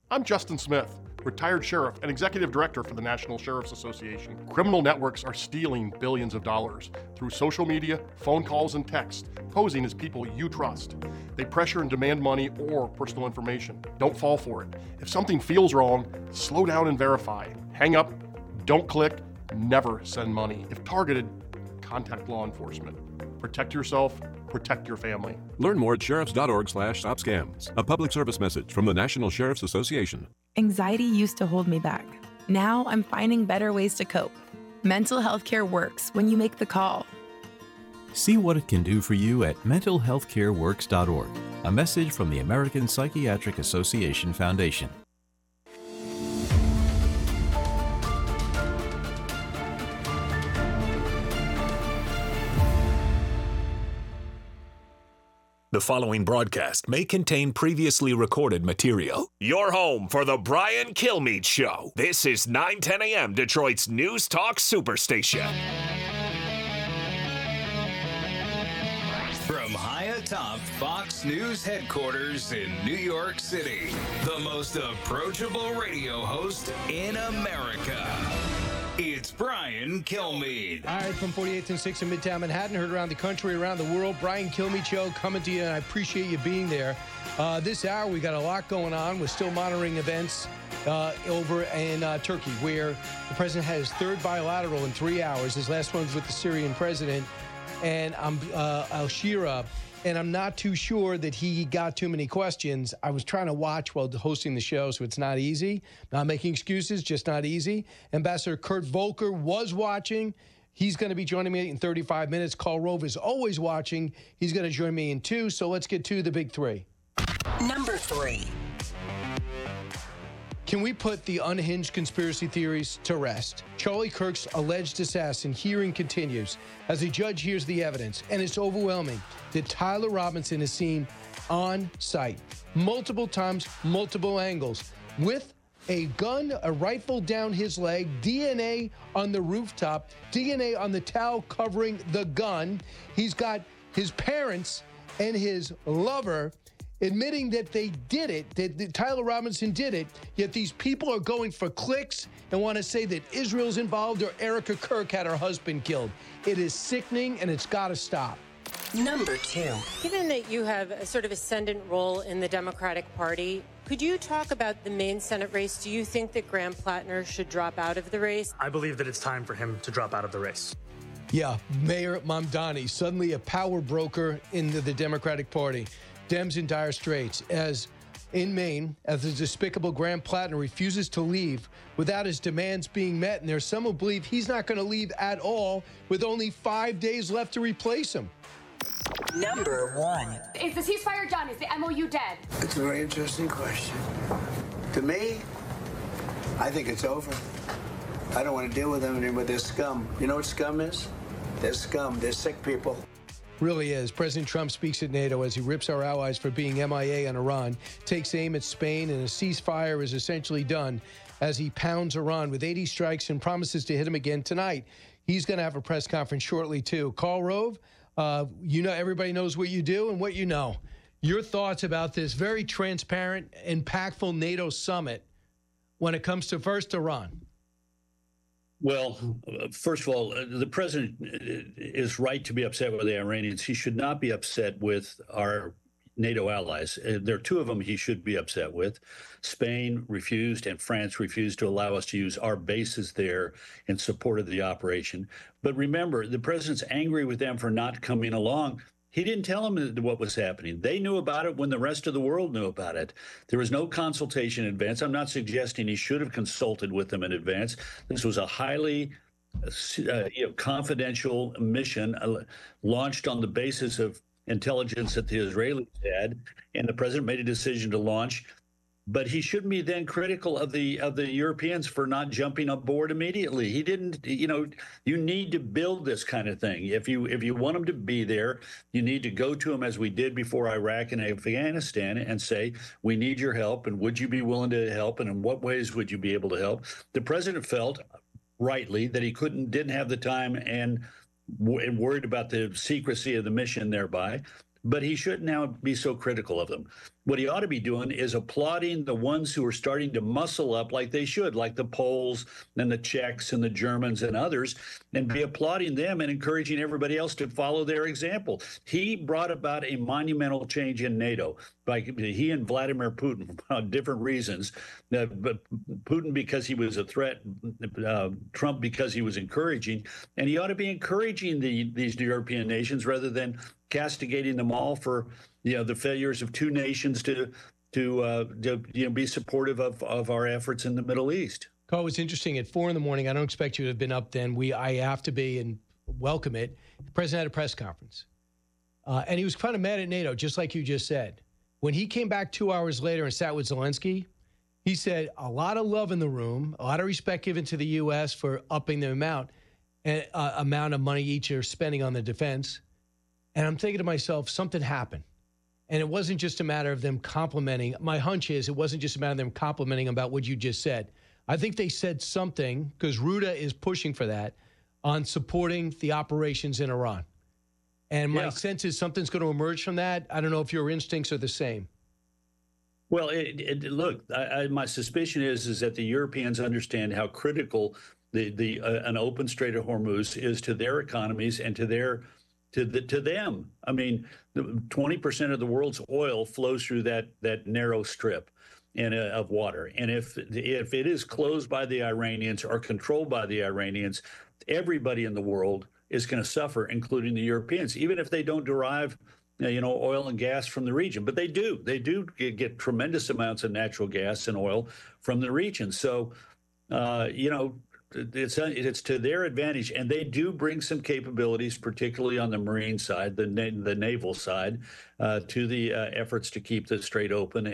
I'm Justin Smith, retired sheriff and executive director for the National Sheriff's Association. Criminal networks are stealing billions of dollars through social media, phone calls, and text, posing as people you trust. They pressure and demand money or personal information. Don't fall for it. If something feels wrong, slow down and verify. Hang up, don't click, never send money. If targeted, contact law enforcement. Protect yourself, protect your family. Learn more at sheriffs.org/stopscams. A public service message from the National Sheriff's Association. Anxiety used to hold me back. Now I'm finding better ways to cope. Mental health care works when you make the call. See what it can do for you at mentalhealthcareworks.org. A message from the American Psychiatric Association Foundation. The following broadcast may contain previously recorded material. Your home for the Brian Kilmeade Show. This is 910 a.m. Detroit's News Talk Superstation. From high atop Fox News headquarters in New York City, the most approachable radio host in America. It's Brian Kilmeade. All right, from 48th and 6th in Midtown Manhattan, heard around the country, around the world. Brian Kilmeade Show coming to you, and I appreciate you being there. This hour, we got a lot going on. We're still monitoring events over in Turkey, where the president had his third bilateral in 3 hours. His last one was with the Syrian president, and al-Shira. And I'm not too sure that he got too many questions. I was trying to watch while hosting the show, so it's not easy. Not making excuses, just not easy. Ambassador Kurt Volker was watching. He's going to be joining me in 35 minutes. Karl Rove is always watching. He's going to join me in 2, so let's get to the big 3. Number 3. Can we put the unhinged conspiracy theories to rest? Charlie Kirk's alleged assassin hearing continues as a judge hears the evidence, and it's overwhelming that Tyler Robinson is seen on site multiple times, multiple angles, with a gun, a rifle down his leg, DNA on the rooftop, DNA on the towel covering the gun. He's got his parents and his lover admitting that they did it, that Tyler Robinson did it, yet these people are going for clicks and want to say that Israel's involved or Erica Kirk had her husband killed. It is sickening, and it's got to stop. Number 2. Given that you have a sort of ascendant role in the Democratic Party, could you talk about the Maine Senate race? Do you think that Graham Plattner should drop out of the race? I believe that it's time for him to drop out of the race. Yeah, Mayor Mamdani, suddenly a power broker in the Democratic Party. Dems in dire straits as in Maine, as the despicable Graham Plattner refuses to leave without his demands being met. And there's some who believe he's not going to leave at all with only 5 days left to replace him. Number 1. Is the ceasefire done? Is the MOU dead? It's a very interesting question. To me, I think it's over. I don't want to deal with them anymore. They're scum. You know what scum is? They're scum. They're sick people. Really is. President Trump speaks at NATO as he rips our allies for being MIA on Iran, takes aim at Spain, and a ceasefire is essentially done as he pounds Iran with 80 strikes and promises to hit him again tonight. He's going to have a press conference shortly, too. Karl Rove, you know, everybody knows what you do and what you know. Your thoughts about this very transparent, impactful NATO summit when it comes to first Iran? Well, first of all, the president is right to be upset with the Iranians. He should not be upset with our NATO allies. There are 2 of them he should be upset with. Spain refused and France refused to allow us to use our bases there in support of the operation. But remember, the president's angry with them for not coming along. He didn't tell them what was happening. They knew about it when the rest of the world knew about it. There was no consultation in advance. I'm not suggesting he should have consulted with them in advance. This was a highly confidential mission launched on the basis of intelligence that the Israelis had, and the president made a decision to launch. But he shouldn't be then critical of the Europeans for not jumping aboard immediately. He didn't, you need to build this kind of thing. If you want them to be there, you need to go to them as we did before Iraq and Afghanistan and say, we need your help, and would you be willing to help, and in what ways would you be able to help? The president felt rightly that he didn't have the time and worried about the secrecy of the mission thereby. But he shouldn't now be so critical of them. What he ought to be doing is applauding the ones who are starting to muscle up like they should, like the Poles and the Czechs and the Germans and others, and be applauding them and encouraging everybody else to follow their example. He brought about a monumental change in NATO. He and Vladimir Putin, for different reasons. But Putin because he was a threat, Trump because he was encouraging. And he ought to be encouraging these European nations rather than castigating them all for the failures of two nations to be supportive of our efforts in the Middle East. Carl, it's interesting. At 4 a.m, I don't expect you to have been up then. I have to be and welcome it. The president had a press conference. And he was kind of mad at NATO, just like you just said. When he came back 2 hours later and sat with Zelensky, he said a lot of love in the room, a lot of respect given to the U.S. for upping the amount of money each are spending on the defense. And I'm thinking to myself, something happened. And it wasn't just a matter of them complimenting. My hunch is it wasn't just a matter of them complimenting about what you just said. I think they said something, because Ruda is pushing for that, on supporting the operations in Iran. And my sense is something's going to emerge from that. I don't know if your instincts are the same. Well, look, my suspicion is that the Europeans understand how critical an open Strait of Hormuz is to their economies and to them. I mean, 20% of the world's oil flows through that narrow strip of water. And if it is closed by the Iranians or controlled by the Iranians, everybody in the world is going to suffer, including the Europeans, even if they don't derive oil and gas from the region. But they do. They do get tremendous amounts of natural gas and oil from the region. So, it's to their advantage, and they do bring some capabilities, particularly on the marine side, the naval side, to the efforts to keep the strait open